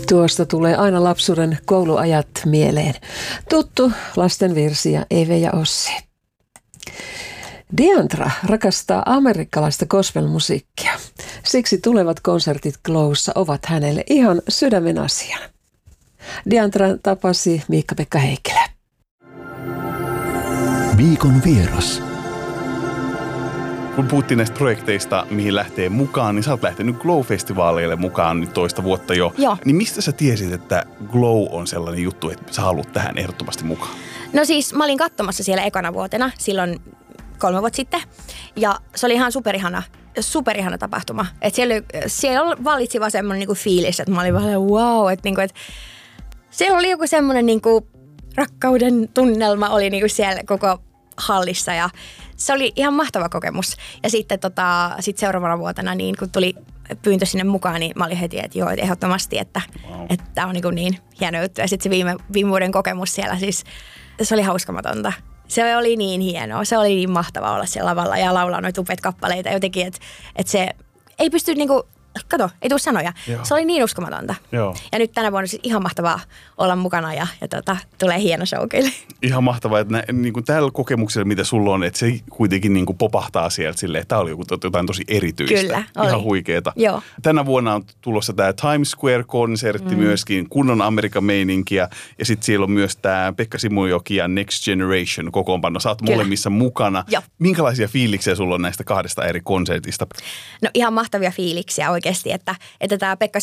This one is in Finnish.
Tuosta tulee aina lapsuuden kouluajat mieleen. Tuttu lasten virsi ja Eve ja Ossi. Diantra rakastaa amerikkalaista gospelmusiikkia. Siksi tulevat konsertit Glowssa ovat hänelle ihan sydämen asia. Diantra tapasi Miikka-Pekka Heikkilä. Viikon vieras. Kun puhuttiin näistä projekteista, mihin lähtee mukaan, niin sä oot lähtenyt Glow-festivaaleille mukaan nyt toista vuotta jo. Joo. Niin mistä sä tiesit, että Glow on sellainen juttu, että sä haluat tähän ehdottomasti mukaan? No siis mä olin katsomassa siellä ekana vuotena silloin 3 vuotta sitten. Ja se oli ihan superihana tapahtuma. Että siellä vallitsi vaan semmoinen niinku fiilis, että mä olin vähän wow, että niinku, siellä oli joku semmoinen niinku rakkauden tunnelma oli niinku siellä koko hallissa ja se oli ihan mahtava kokemus. Ja sitten sit seuraavana vuotena, niin kun tuli pyyntö sinne mukaan, niin mä olin heti, että joo, ehdottomasti, että tämä on niin hieno juttu. Ja sitten se viime vuoden kokemus siellä, siis se oli hauskamatonta. Se oli niin hienoa, se oli niin mahtavaa olla siellä lavalla ja laulaa noita upeita kappaleita jotenkin, että se ei pysty niinku, kato, ei tule sanoja. Joo. Se oli niin uskomatonta. Joo. Ja nyt tänä vuonna siis ihan mahtavaa olla mukana ja tulee hieno show kyllä. Ihan mahtavaa, että niin kuin tällä kokemuksella, mitä sulla on, että se kuitenkin niin kuin popahtaa sieltä silleen, että tämä oli jotain tosi erityistä. Kyllä, oli. Ihan huikeeta. Joo. Tänä vuonna on tulossa tämä Times Square-konsertti myöskin, kunnon Amerikan meininkiä. Ja sitten siellä on myös tämä Pekka Simojoki ja Next Generation kokoonpano. Sä oot molemmissa mukana. Joo. Minkälaisia fiiliksiä sulla on näistä 2 eri konsertista? No ihan mahtavia fiiliksiä oikeasti, että tämä Pekka